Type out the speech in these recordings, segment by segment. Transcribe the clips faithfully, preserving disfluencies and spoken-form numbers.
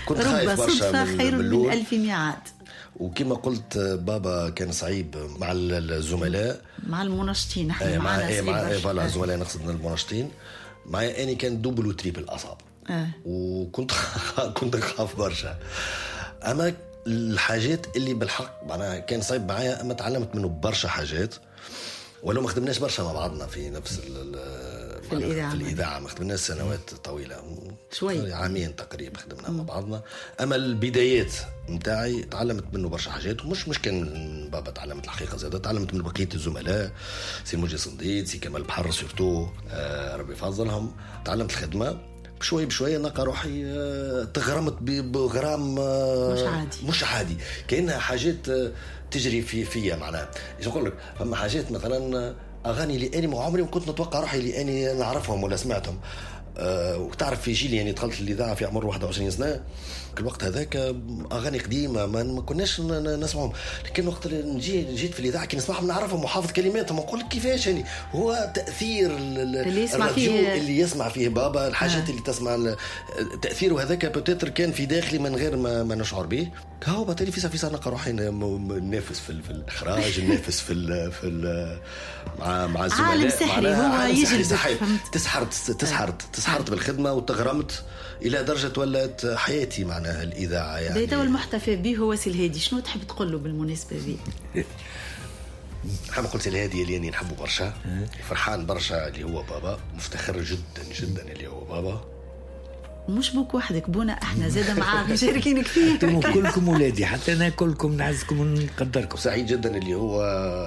كنت خايف برشا صدفة من خير من من ألف ميعاد. وكما قلت بابا كان صعيب مع الزملاء، مع المنشطين احنا ايه معنا ايه مع صعيب فوالا الزملاء نقصد المنشطين معايا اني كان دوبل وتريبل اصعب. آه. وكنت كنت خاف برشا. اما الحاجات اللي بالحق معناها كان صعيب معايا، اما تعلمت منه برشا حاجات، ولو ما خدمناش برشا مع بعضنا في نفس في الإذاعة. في الإذاعة ما خدمناش سنوات طويلة، شوي عامين تقريبا خدمنا مع بعضنا. أما البدايات متاعي تعلمت منه برشا حاجات، ومش مش كان من بابا تعلمت الحقيقة زادة، تعلمت من بقية الزملاء، سي موجي صنديد، سي كمال بحر سورتو، آه ربي يفضلهم. تعلمت الخدمة بشوي بشوي، نلقى روحي آه تغرمت بغرام آه مش عادي مش عادي كأنها حاجات آه تجري في فيا. معناها ايش نقول لك، فما حاجات مثلا اغاني اللي اني ما عمري ما كنت نتوقع روحي اللي اني نعرفهم ولا سمعتهم. أه وتعرف في جيلي يعني دخلت الاذاعه في عمر واحد وعشرين سنه، كل وقت هذاك اغاني قديمه ما, ما كناش نسمعهم، لكن وقت اللي نجي جيت في الاذاعه كي نسمعهم نعرفهم وحافظ كلماتهم، نقول كيفاش يعني هو تاثير اللي يسمع الراديو فيه اللي يسمع فيه بابا الحاجات آه. اللي تسمع تاثيره هذاك بوتيتر كان في داخلي من غير ما, ما نشعر به. هو بالتالي في سفيسه نلقى روحي ننافس في, في الاخراج، ننافس في ال في ال مع مع الزملاء. عالم سحري هو يجلبك، تسحرت تسحرت تسحرت بالخدمه وتغرمت الى درجه ولات حياتي معناها الاذاعه. يعني ده المحتفى به هو سي الهادي، شنو تحب تقول له بالمناسبه دي؟ حاب قلت الهادي اللي يعني نحبه برشا، فرحان برشا اللي هو بابا، مفتخر جدا جدا اللي هو بابا. مش بوك وحدك بونا، احنا زاد معاك مشاركين كثير. انتم كلكم ولادي، حتى انا كلكم نعزكم ونقدركم. سعيد جدا اللي هو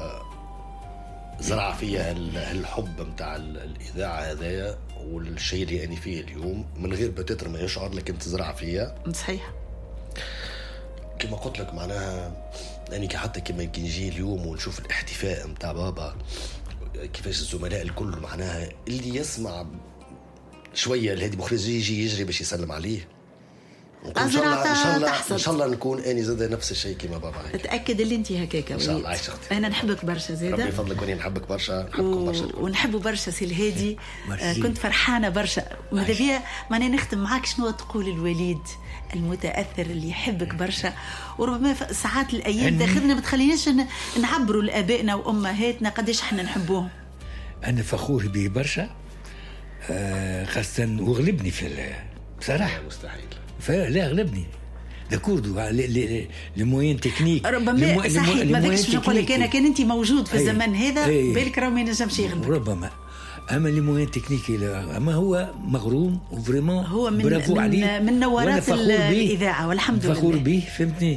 زرع فيها الحب متاع الإذاعة هذايا، والشيء اللي أنا فيه اليوم من غير بتتر ما يشعر، لكن تزرع فيها. صحيح كما قلت لك معناها يعني حتى كما يجي اليوم ونشوف الاحتفاء متاع بابا، كيفاش الزملاء الكل معناها اللي يسمع شوية الهادي مخرج يجي يجري باش يسلم عليه. ان شاء الله ان شاء الله ان شاء الله نكون اني زاد نفس الشيء كما بابا هيك. اتاكد اللي انت هكاك ان شاء الله. عايش اختي، انا نحبك برشا زاده، ربي يفضلك واني نحبك برشا، نحبكم برشا و... ونحبوا برشا سي الهادي. آه كنت فرحانه برشا، وماذا بيا ماني نختم معاك شنو تقول الوليد المتاثر اللي يحبك برشا، وربما ساعات الايام تاخذنا ما تخليناش نعبروا لابائنا وامهاتنا قداش احنا نحبوهم. انا فخور به برشا، آه خاصه وغلبني في بصراحه. مستحيل فلا غلبني داكوردو لي موين تكنيك. ربما صحيح ما ذاكش نقول لك انا كان انت موجود في الزمن هذا بالك راه ما ينجمش يغلبك ربما. اما لي موين تكنيك اما هو مغروم وفريمون هو من برافو من, عليه، من نورات الاذاعه والحمد لله فخور به فهمتني.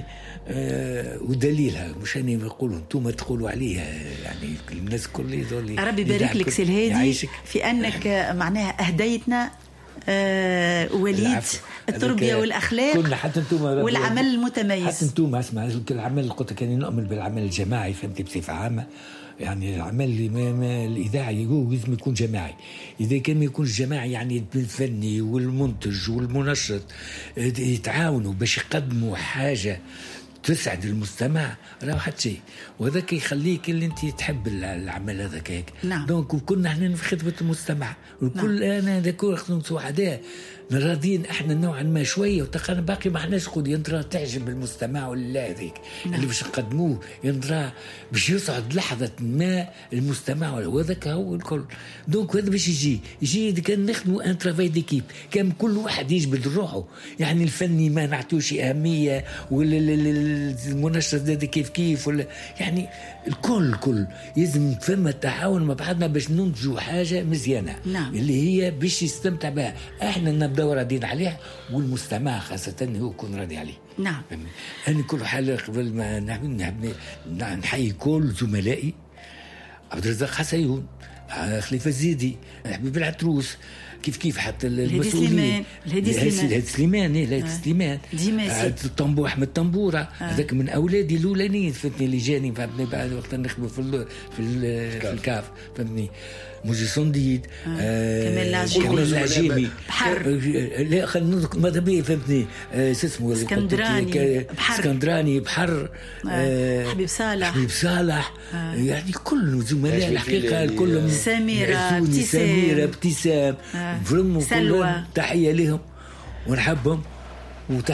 آه ودليلها مش اني نقولوا انتم تقولوا عليها، يعني الناس كل يظل. ربي يبارك لك سي الهادي في انك معناها اهديتنا آه وليد التربيه والاخلاق حتى انتم والعمل المتميز. حتى انتم اسمع العمل قلت كان نؤمن بالعمل الجماعي فهمتي بصفه عامه، يعني العمل اللي ما ما الاذاعي لازم يكون جماعي. اذا كان ما يكونش جماعي يعني الفني والمنتج والمنشط يتعاونوا باش يقدموا حاجه تسعد المستمع، راه حتى شيء، وهذاك يخليك اللي انت تحب العمل هذاك هيك. نعم. دونك وكنا احنا في خدمه المستمع والكل. نعم. انا ذكر خدمه سعداء راضيين احنا نوعا ما شويه، وتقنا باقي ما احناش قد ينطرى تعجب المستمع ولا هذيك. نعم. اللي باش نقدموه ينطرى باش يصعد لحظه ما المستمع، وهذاك هو الكل. دونك هذا باش يجي يجي كان نخدموا ان ترافاي ديكيب، كان كل واحد يجبد روحه، يعني الفني ما نعطيوش اهميه ولا المنشط هذا كيف كيف ولا يعني الكل كل لازم فما تعاون مع بعضنا باش ننتجوا حاجه مزيانه. نعم. اللي هي باش يستمتع بها، احنا نبداو راضيين عليها والمستمع خاصه هو يكون راضي عليه. نعم. انا كل حاجه قبل ما نحب نحيي كل زملائي، عبد الرزاق حسيون، خليفه الزيدي، حبيب العتروس، كيف كيف حتى المسؤولين الهادي سليمان الهادي سليمان الهادي سليمان الطنبو احمد طنبوره هذاك من اولادي الاولانيين فهمتني اللي جاني فهمتني بعد وقت نخدموا في في في الكاف فهمتني. موجي صنديد كمال العجيمي بحر لا خلينا نذكر ماذا بيه فهمتني اسمه اسكندراني بحر اسكندراني بحر حبيب صالح حبيب صالح يعني كل زملاء الحقيقه كلهم سميره ابتسام سميره ابتسام فريمون سلوى تحيه لهم ونحبهم.